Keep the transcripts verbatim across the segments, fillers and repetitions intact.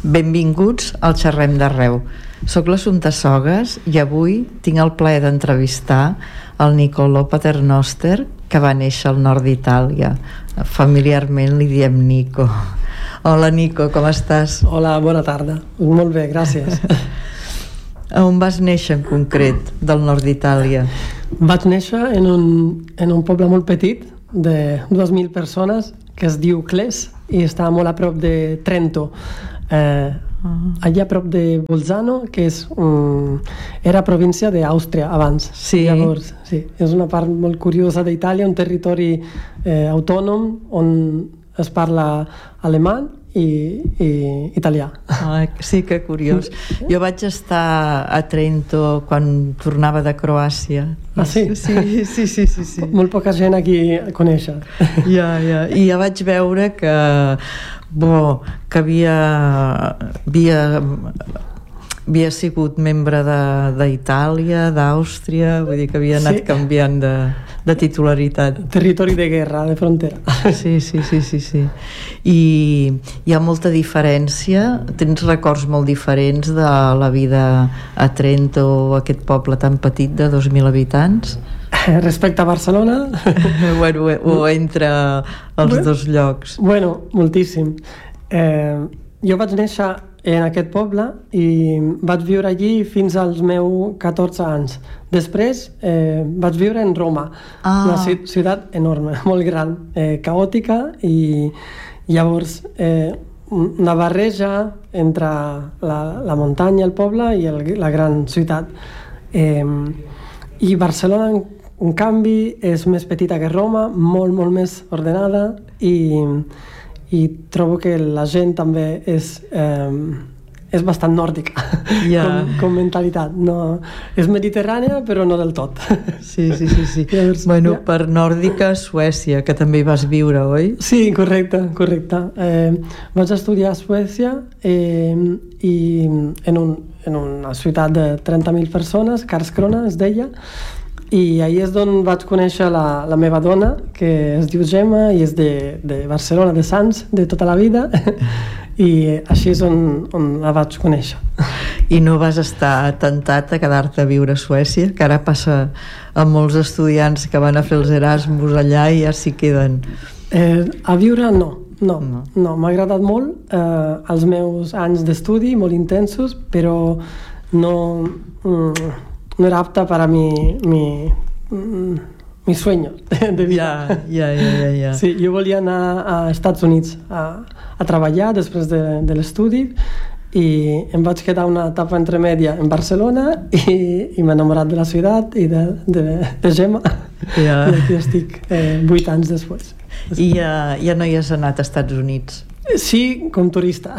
Benvinguts al Xerrem d'Arreu. Soc l'Assumpta Sogas i avui tinc el plaer d'entrevistar el Niccolò Paternoster, que va néixer al nord d'Itàlia. Familiarment li diem Nico. Hola Nico, com estàs? Hola, bona tarda. Molt bé, gràcies. On vas néixer en concret del nord d'Itàlia? Vaig néixer en un, en un poble molt petit de dues mil persones que es diu Cles i està molt a prop de Trento. Eh, allà a prop de Bolzano, que és un... era província d'Àustria abans. Sí. Llavors, sí, és una part molt curiosa d'Itàlia, un territori eh, autònom on es parla alemany i, i italià. Ah, sí, que curiós. Jo vaig estar a Trento quan tornava de Croàcia. Ah, sí? Sí, sí, sí, sí, sí. Molt poca gent aquí coneix. Ja, ja. I ja vaig veure que bo, que havia havia havia sigut membre d'Itàlia, d'Àustria, vull dir que havia anat sí. canviant de, de titularitat. Territori de guerra, de frontera. Sí, sí, sí, sí, sí. I hi ha molta diferència? Tens records molt diferents de la vida a Trento, aquest poble tan petit de dos mil habitants? Respecte a Barcelona? Bueno, o entre els bueno, dos llocs? Bueno, moltíssim. Eh, jo vaig néixer en aquest poble i vaig viure allí fins als meus catorze anys. Després eh, vaig viure en Roma, ah. una ciutat enorme, molt gran, eh, caòtica, i llavors eh, una barreja entre la, la muntanya, el poble i el, la gran ciutat. Eh, I Barcelona, en canvi, és més petita que Roma, molt, molt més ordenada, i i trobo que la gent també és, eh, és bastant nòrdica yeah. com, com mentalitat. No, és mediterrània però no del tot. Sí, sí, sí, sí. Llavors, bueno, ja. Per nòrdica, Suècia, que també hi vas viure, oi? Sí, correcte, correcte. Eh, vaig estudiar a Suècia eh, i en, un, en una ciutat de trenta mil persones, Karlskrona es deia, i ahir és d'on vaig conèixer la, la meva dona, que es diu Gemma i és de, de Barcelona, de Sants, de tota la vida, i així és on, on la vaig conèixer. I no vas estar tentat a quedar-te a viure a Suècia, que ara passa a molts estudiants que van a fer els Erasmus allà i ja s'hi queden? Eh, a viure no, no, no. no. M'ha agradat molt eh, els meus anys d'estudi, molt intensos, però no... Mm, no era apta para mi, mi, mis sueños de vida. Ja, ja, ja, ja. Sí, jo volia anar a Estats Units a, a treballar després de, de l'estudi i em vaig quedar una etapa intermèdia en Barcelona i, i m'he enamorat de la ciutat i de, de, de Gemma. Ja. I aquí estic eh, vuit anys després. I ja, ja no hi has anat als Estats Units? Sí, com turista.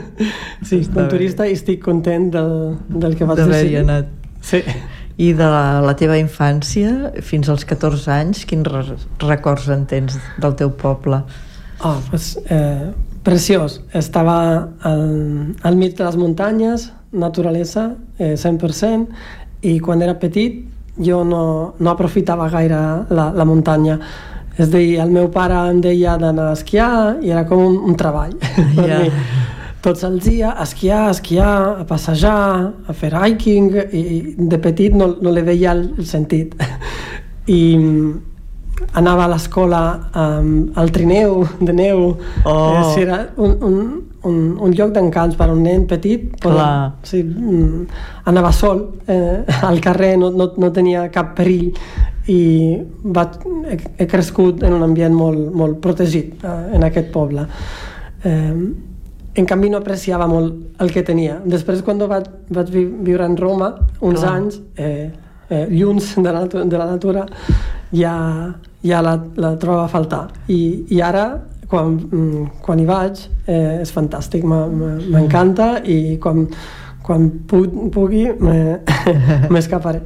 Sí, Està com bé. turista i estic content del, del que vaig decidir. D'haver-hi anat. Sí. I de la, la teva infància fins als catorze anys, quins re records en tens del teu poble? Oh, pues, eh, preciós. Estava al, al mig de les muntanyes, naturalesa, eh, cent per cent, i quan era petit jo no, no aprofitava gaire la, la muntanya. És a dir, el meu pare em deia d'anar a esquiar i era com un, un treball per yeah. mi. Tots els dies, a esquiar, a esquiar, a passejar, a fer hiking, i de petit no, no li veia el, el sentit. I anava a l'escola um, al trineu de neu. Oh. Eh, era un, un, un, un lloc d'encants per a un nen petit. Però, sí, um, anava sol eh, al carrer, no, no, no tenia cap perill. I vaig, he, he crescut en un ambient molt, molt protegit eh, en aquest poble. Eh, En canvi no apreciava molt el que tenia. Després, quan vaig, vaig viure en Roma, uns Clar. anys, eh, eh, lluns de la, de la natura, ja, ja la, la trobo a faltar. I, i ara, quan, quan hi vaig, eh, és fantàstic, m'encanta i quan, quan pugui m'escaparé.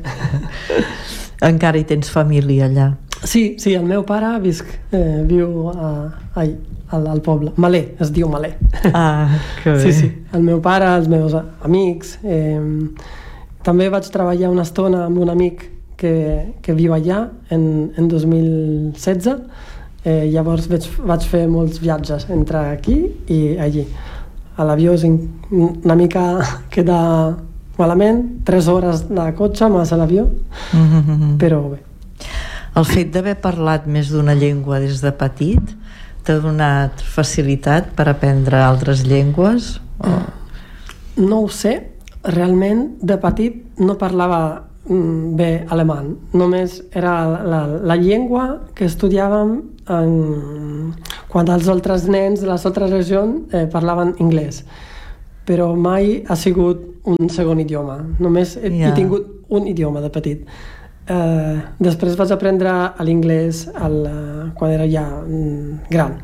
Encara hi tens família allà? Sí, sí, el meu pare visc, eh, viu a, a, al, al poble. Malé, es diu Malé. Ah, que bé. Sí, sí, el meu pare, els meus amics. Eh, també vaig treballar una estona amb un amic que, que viu allà en, en dos mil setze. Eh, llavors vaig, vaig fer molts viatges entre aquí i allí. a l'avió és una mica queda malament, tres hores de cotxe més a l'avió, mm-hmm. però bé. El fet d'haver parlat més d'una llengua des de petit t'ha donat facilitat per aprendre altres llengües? O... No ho sé, realment de petit no parlava bé alemany, només era la, la llengua que estudiàvem en... quan els altres nens de les altres regions eh, parlaven anglès, però mai ha sigut un segon idioma, només he, yeah. he tingut un idioma de petit. Eh, després vaig aprendre l'inglès quan era ja gran,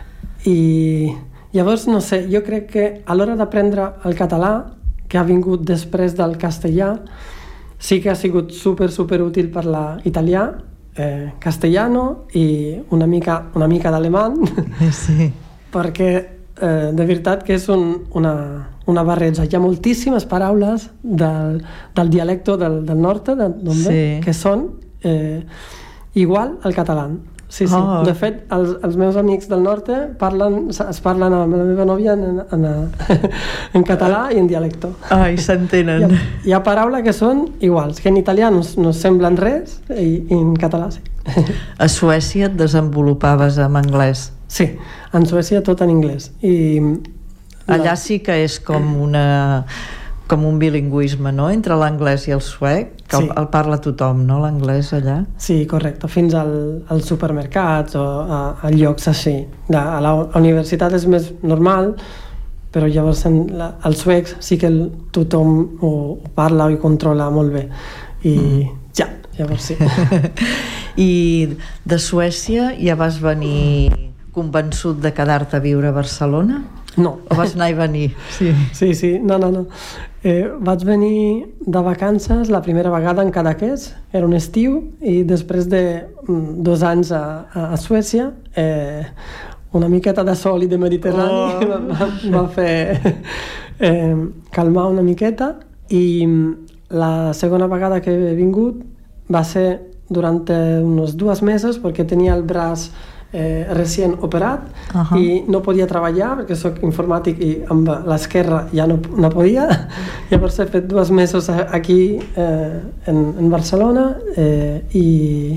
i llavors no sé, jo crec que a l'hora d'aprendre el català, que ha vingut després del castellà, sí que ha sigut super, super útil parlar italià, eh, castellano i una mica, una mica d'alemany, sí. perquè eh, de veritat que és un, una, una barreja. Hi ha moltíssimes paraules del, del dialecte del, del nord, de, sí. que són eh, igual al català. Sí, sí. Oh. De fet, els, els meus amics del nord parlen, es parlen amb la meva nòvia en, en, en català i en dialecte. Ai, s'entenen. Hi, hi ha paraules que són iguals, que en italià no, no semblen res i, i en català sí. A Suècia et desenvolupaves en anglès? Sí, en Suècia tot en anglès. I allà sí que és com una... com un bilingüisme, no?, entre l'anglès i el suec, que sí. el, el parla tothom, no?, l'anglès allà? Sí, correcte, fins al, als supermercats o a, a llocs així. De, a la universitat és més normal, però llavors en la, el suec sí que el, tothom ho, ho parla i controla molt bé. I mm. ja, llavors sí. I de Suècia ja vas venir convençut de quedar-te a viure a Barcelona? No. O vas anar i venir? Sí, sí, sí. no, no, no. Eh, vaig venir de vacances la primera vegada en Cadaqués, era un estiu, i després de mm, dos anys a, a Suècia, eh, una miqueta de sol i de Mediterrani oh. va, va fer eh, calmar una miqueta, i la segona vegada que he vingut va ser durant uns dos mesos, perquè tenia el braç Eh, recient operat uh-huh. i no podia treballar perquè soc informàtic i amb l'esquerra ja no, no podia. Llavors he fet dos mesos aquí eh, en, en Barcelona eh, i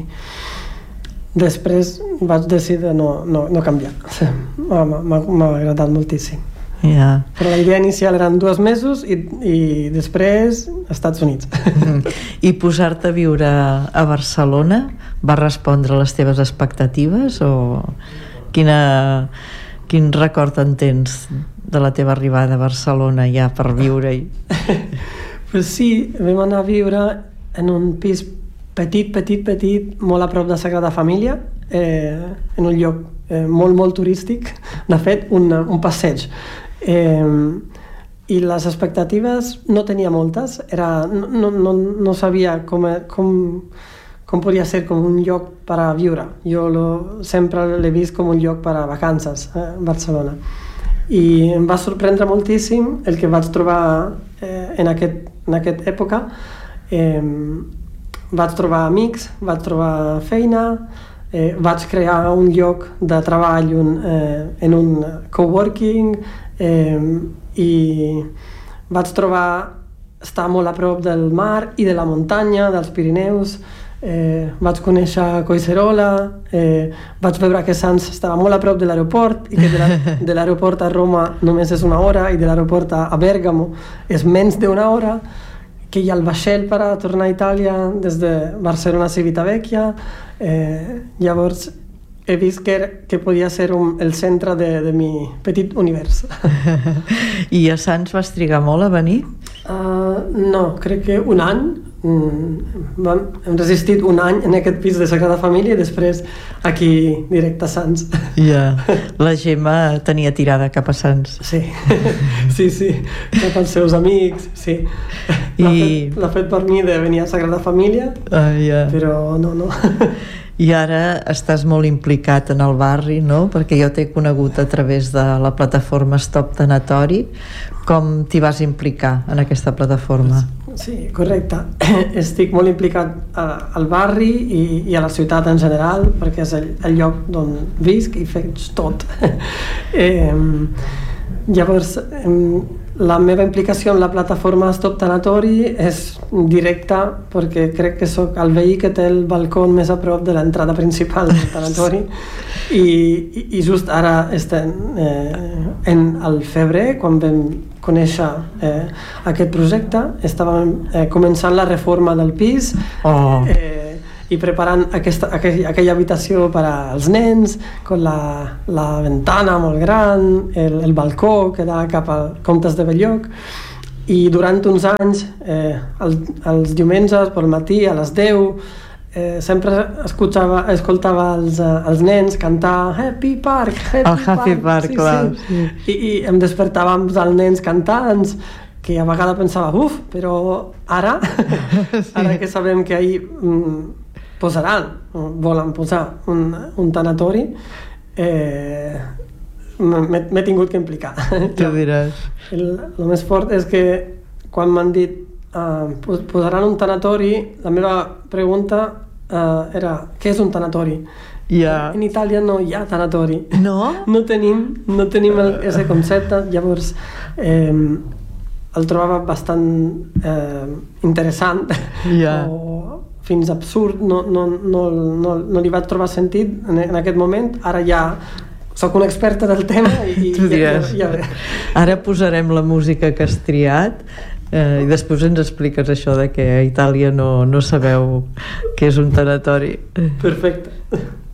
després vaig decidir no, no, no canviar. M'ha agradat moltíssim. Yeah. Però la idea inicial eren dos mesos i, i després als Estats Units. Mm. I posar-te a viure a Barcelona va respondre a les teves expectatives o quina, quin record en tens de la teva arribada a Barcelona ja per viure-hi? Pues sí, vam anar a viure en un pis petit, petit, petit, molt a prop de Sagrada Família, eh, en un lloc eh, molt, molt turístic, de fet, un, un passeig. Eh, i les expectatives no tenia moltes, era, no, no, no sabia com, com, com podia ser com un lloc per a viure. Jo lo, sempre l'he vist com un lloc per a vacances a eh, Barcelona, i em va sorprendre moltíssim el que vaig trobar eh, en, aquest, en aquesta època. eh, vaig trobar amics, vaig trobar feina, eh, vaig crear un lloc de treball un, eh, en un coworking, eh, i vaig trobar estar molt a prop del mar i de la muntanya, dels Pirineus. Eh, vaig conèixer Collserola, eh, vaig veure que Sants estava molt a prop de l'aeroport i que de l'aeroport a Roma només és una hora i de l'aeroport a Bèrgamo és menys d'una hora, que hi ha el vaixell per a tornar a Itàlia des de Barcelona a Civitavecchia. Eh, llavors he vist que, que podia ser un, el centre de, de mi petit univers. I a Sants vas trigar molt a venir? Uh, no, crec que un any. Mm, vam, hem resistit un any en aquest pis de Sagrada Família i després aquí directe a Sants. Ja, la Gemma tenia tirada cap a Sants. Sí, sí, sí, cap als seus amics, sí. L'ha I... fet, l'ha fet per mi de venir a Sagrada Família, uh, yeah. però no, no. I ara estàs molt implicat en el barri, no? Perquè jo t'he conegut a través de la plataforma Stop Tanatori. Com t'hi vas implicar en aquesta plataforma? Sí, correcte. Estic molt implicat al barri i, i a la ciutat en general, perquè és el, el lloc on visc i faig tot. eh, Llavors, la meva implicació en la plataforma Stop Tanatori és directa perquè crec que sóc el veí que té el balcó més a prop de l'entrada principal del tanatori i, i, i just ara estem eh, en el febrer, quan vam conèixer eh, aquest projecte, estàvem eh, començant la reforma del pis oh. eh, i preparant aquesta, aquell, aquella habitació per als nens, amb la, la ventana molt gran, el, el balcó que da cap al Comtes de Belloc, i durant uns anys, eh, el, els diumenges pel matí a les deu, eh, sempre escoltava, escoltava els, els nens cantar Happy Park, Happy el Happy Park, Park sí, clar. Sí. I, I em despertava amb els nens cantant, que a vegades pensava, uf, però ara, sí. ara que sabem que ahir mm, posaran, volen posar un, un tanatori, eh, m'he tingut que implicar. Tu diràs. El, el més fort és que quan m'han dit uh, posaran un tanatori, la meva pregunta uh, era què és un tanatori? Yeah. En Itàlia no hi ha tanatori. No? No tenim, no tenim aquest concepte, llavors eh, el trobava bastant eh, interessant yeah. o fins absurd, no, no, no, no, no li vaig trobar sentit en, en aquest moment. Ara ja soc una experta del tema i, tu diràs. Ja, ja, ja. Ara posarem la música que has triat eh, i després ens expliques això de que a Itàlia no, no sabeu què és un tanatori. Perfecte.